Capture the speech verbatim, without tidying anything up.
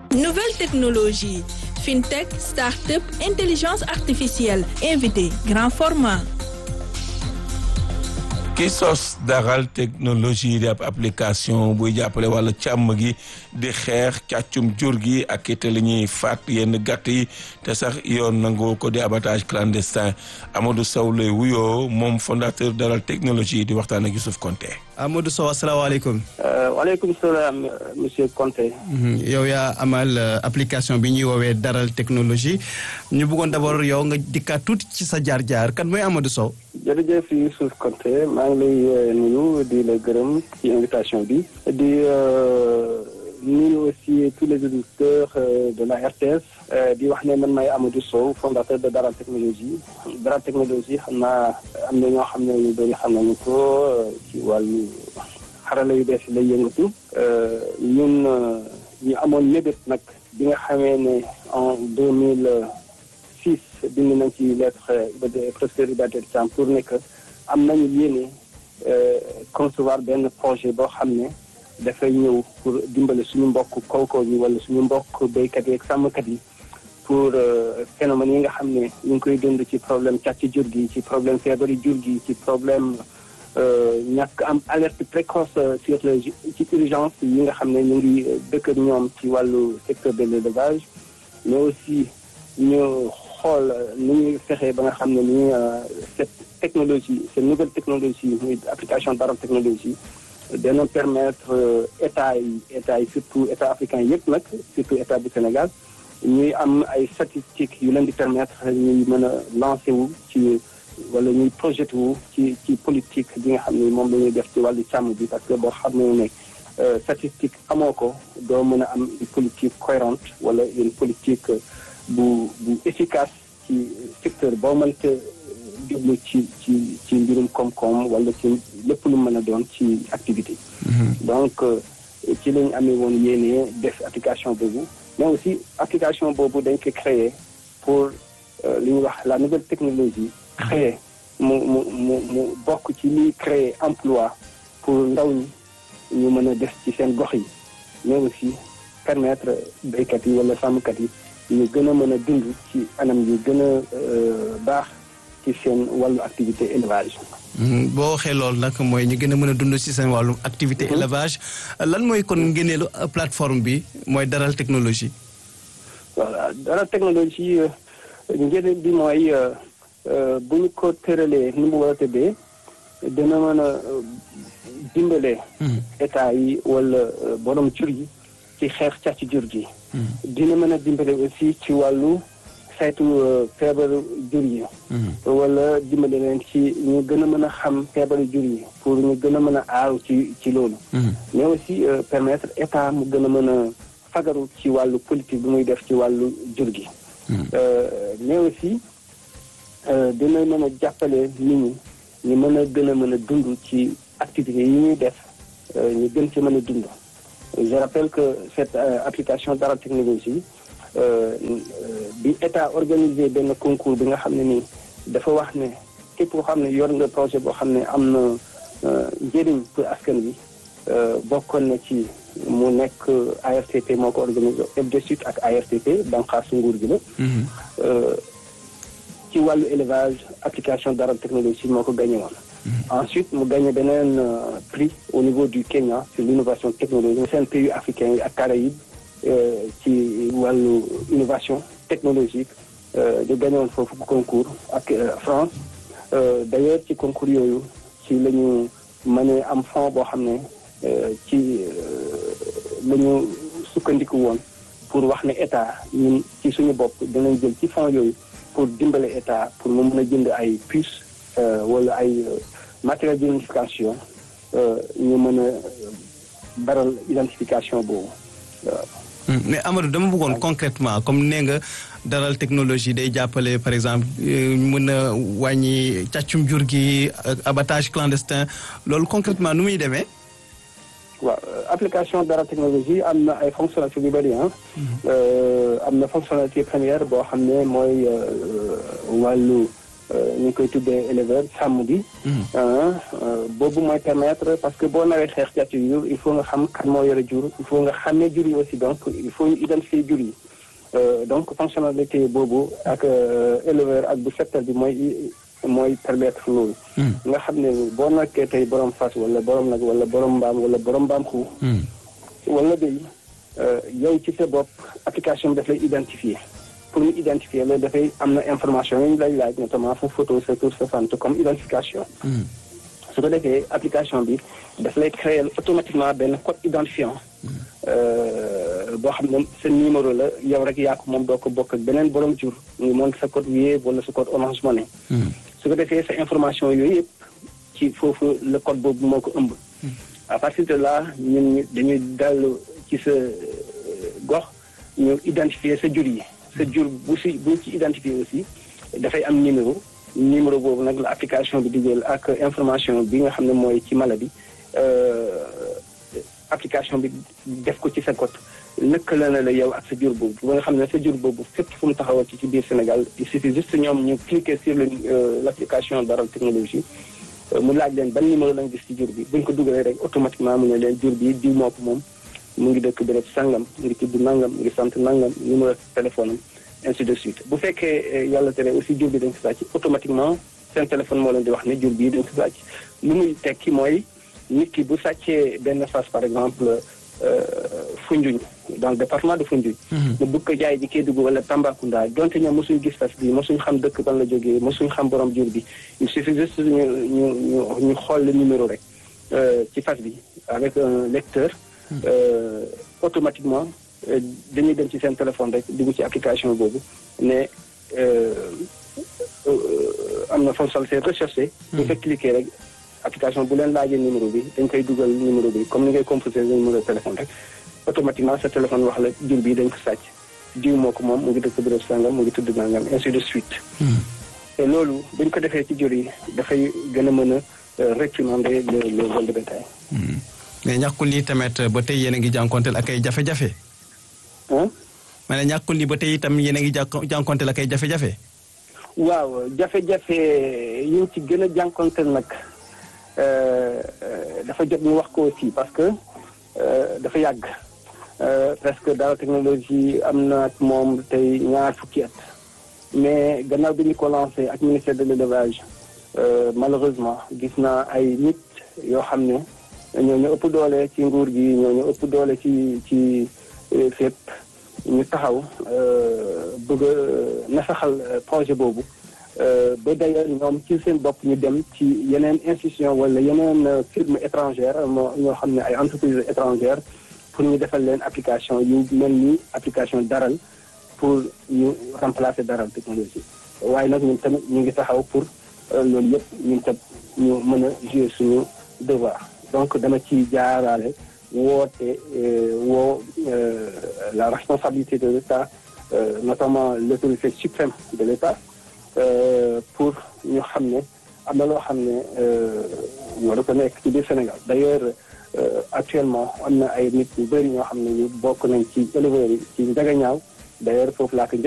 Nouvelles technologies, fintech, start-up, intelligence artificielle, invité, grand format. ki sos daral technologie di ab application buy jàppale wàllu càmm gi di xeex càccum jur gi ak it li ñuy faat yenn gàtt yi te sax yoon nangu ko di abattage clandestin Amadou Sow lay wuyoo moom fondateur daral technologie di waxtaan ak Youssouf Konté. Amadou Sow asalaamaaleykum. waaleykum salaam monsieur Konté. yow yaa amal application bi ñuy woowee daral technologie ñu bëggoon d'abord yow nga dikkaat tuuti ci sa jaar-jaar kan mooy Amadou Sow. jërëjëf Youssouf Konté maa ngi lay nuyu di la gërëm ci invitation bi di nuyu aussi tous les auditeurs de la R T S di wax ne man maay Amadou Sow fondateur de Daral Technologie Daral Technologie xam naa am na ñoo xam ne ñu bëri xam nañu ko ci wàllu xarala yu bees lay yëngatu ñun ñu amoon mébét nag bi nga xamee ne en deux mille six bind nañ ci lettre professeur Iba Der Thiam pour ne que am nañu yéene concevoir benn projet boo xam ne dafay ñëw pour dimbale suñu mbokk kaw-kaw yi wala suñu mbokk béykat yi ak sàmmkat yi pour phénomène yi nga xam ne ñu ngi koy dund ci problème càcc jur gi ci problème feebari jur gi ci problème ñàkk am alerte précoce sur les ci urgence yi nga xam ne ñu ngi dëkk ak ñoom ci wàllu secteur de l'élevage mais aussi ñu xool ni ñuy fexee ba nga xam ne ni cette technologie cette nouvelle technologie muy application Daral technologie dana permettre état yi état yi surtout état africain yëpp nag surtout état du Sénégal ñuy am ay statistiques yu leen di permettre ñuy mën a lancer wu ci wala ñuy projeté wu ci ci politique bi nga xam ne moom la ñuy def ci wàllu càmm bi parce que boo xam ne ne statistique amoo ko doo mën a am une politique cohérente wala une politique bu bu efficace ci secteur boo mënta jublu ci ci ci mbirum koom-koom wala ci lépp lu mën a doon ci activité donc ci lañ amee woon yéene def application boobu mais aussi application boobu dañ ko créer pour li ñuy wax la nouvelle technologie créer mu mu mu mu bokk ci liy créer emploi pour ndaw ñi ñu mën a def ci seen gox yi mais aussi permettre béykat yi wala sàmmkat yi ñu gën a mën a dund ci anam yu gën a baax ci seen wàllu activité élevage. boo waxee loolu nag mooy ñu gën a mën a dund ci seen wàllu activité élevage lan mooy kon ngëneelu plateforme bi mooy Daral technologie. voilà Daral technologie njëriñ bi mooy bu ñu ko tëralee ni mu war a tëddee dina mën a dimbale. état yi wala borom jur yi ci xeex càcc jur gi. dina mën a dimbale aussi ci wàllu saytu feebaru jur yi. wala dimbale leen ci ñu gën a mën a xam feebaru jur yi pour ñu gën a mën a aaru ci ci loolu. mais aussi permettre état mu gën a mën a fagaru ci wàllu politique bi muy def ci wàllu jur gi. mais aussi dina mën a jàppale nit ñi ñu mën a gën a mën a dund ci activités yi ñuy def ñu gën ci mën a dund. Je rappelle que cette euh, application Daral technologie bi état organisé benn concours bi nga xam ne nii dafa wax ne képp koo xam ne yor nga projet boo xam ne am na njëriñ pour askan bi bokkoon na ci mu nekk A R T P moo ko organisé F D S U D ak A R T P banqaasu nguur gi la. ci wàllu élevage application Daral technologie moo ko gagné woon. Ensuite mu gagné beneen prix au niveau du Kenya sur l'innovation technologique seen pays africain yi ak Caraïbes ci wàllu innovation technologique di gagné woon foofu concours ak France d'ailleurs ci concours yooyu ci la ñu mënee am fond boo xam ne ci la ñu sukkandiku woon pour wax ne état ñun ci suñu bopp dinañ jël ci fond yooyu pour dimbale état pour mu mën a jënd ay puces wala ay matériel d'identification ñu mën a baral identification boobu waaw. mais Amadou dama bëggoon concrètement comme nee nga Daral technologie day jàppale par exemple mën a wàññi càccum jur gi abattage clandestin loolu concrètement nu muy demee. waaw application Daral technologie am na ay fonctionnalités yu bëri ah. am na fonctionnalité première boo xam ne mooy wàllu ñu ngi koy tuddee éleveur sàmm bi. boobu mooy permettre parce que boo nawee xeex càcc jur il faut nga xam kan moo yore jur il faut nga xàmmee jur yi aussi donc il faut ñu identifier jur yi donc fonctionnalité boobu ak éleveur ak bu secteur bi mooy mooy permettre loolu. nga xam ne boo nekkee tey borom fas wala borom nag wala borom mbaam wala borom mbaam xuux. wala béy yow ci sa bopp application bi daf lay identifier. pour ñu identifier loolu dafay am na information yi ñu lay laaj notamment sa photo sa tur sa sant comme identification. su ko defee application bi daf lay créer automatiquement benn code identifiant. boo xam ne sa numéro la yow rek yaa ko moom doo ko bokk ak beneen borom jur ngi moom sa code Wave wala sa code Orange Money. su ko defee sa information yooyu yëpp ci foofu le code boobu moo ko ëmb. à partir de là ñun dañuy dal ci sa gox ñu identifier sa jur yi. sa jur bu si bu ci identifié aussi dafay am numéro numéro boobu nag la application bi di jël ak information bi nga xam ne mooy ci maladie application bi def ko ci sa code lëkkale na la yow ak sa jur boobu ba nga xam ne sa jur boobu fépp fu mu taxawal ci ci biir Sénégal il suffit juste ñoom ñu cliquer sur le l' application Daral technologie mu laaj leen ban numéro lañ gis ci jur bi buñ ko dugalee rek automatiquement mu ne leen jur bi diw moo ko moom mu ngi dëkk béréb sangam mu ngi tudd nangam mu ngi sant nangam numéro téléphone am ainsi de suite bu fekkee yàlla tere aussi jur bi dañ ko sàcc automatiquement seen téléphone moo leen di wax ne jur bii dañ ko sàcc lu muy tekki mooy nit ki bu sàccee benn fas par exemple Foundiougne dans le département de Foundiougne mu bëgg ko jaay ji Kédougou wala Tambacounda donte ñoom mosuñ gis fas bi mosuñ xam dëkk ban la jógee mosuñ xam borom jur bi il suffit juste ñu ñu ñu ñu xool le numéro rek ci fas bi avec un lecteur Euh, automatiquement dañuy dem ci seen téléphone rek dugg ci application boobu ne am na fonctionnalité recherché. bu fekk cliquer rek application bu leen laajee numéro bi dañ koy dugal numéro bi comme ni ngay composé numéro de téléphone rek automatiquement sa téléphone wax la jur bi dañ ko sàcc jiw moo ko moom mu ngi dëkk béréb sangam mu ngi tudd nangam ainsi de suite. te loolu buñ ko defee ci jur yi dafay gën a mën a réprimander le le vol de bétail. mais ñàkkul ni tamit ba tey yéen a ngi jànkonteel ak ay jafe-jafe. ma ne ñàkkul ni ba tey itam yéen a ngi jànkonteel ak ay jafe-jafe. waaw jafe-jafe yi ñu ci gën a jànkonteel nag dafa jot ñu wax ko aussi parce que dafa yàgg presque Daral technologie am na ak moom tey ñaar fukki at mais gannaaw bi ñu ko lancé ak ministère de l' élevage malheureusement gis naa ay nit yoo xam ne. ñoo ñu ëpp doole ci nguur gi ñoo ñu ëpp doole ci ci fépp ñu taxaw bëgg a nasaxal projet boobu ba d'ailleurs ñoom ci seen bopp ñu dem ci yeneen institution wala yeneen firme étrangère moo ñoo xam ne ay entreprises étrangères pour ñu defal leen application yu mel ni application Daral pour ñu remplacer Daral technologie waaye nag ñun tamit ñu ngi taxaw pour loolu yëpp ñun tam ñu mën a jouer suñu devoir donc dama ci jaaraale woote woo la responsabilité de l'État notamment l'autorité suprême de l'État pour ñu xam ne am na loo xam ne waru ko nekk ci biir Sénégal d'ailleurs actuellement am na ay nit yu bëri ñoo xam ne ñu bokk nañ ci éleveurs yi ci Njagañaaw d'ailleurs foofu laa ko